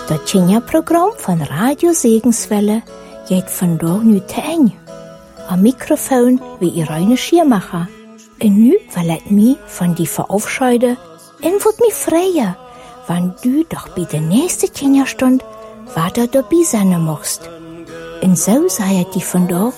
Dat Kinderprogramm van Radio Segenswelle geht vandaag nu te eind. Am Mikrofon wie Irene Schiermacher. En nu wil ik me van die verabschieden en wordt me freien, wann du doch bij de nächste Kinderstund weiter dabei sein mocht. En zo sei het die vandaag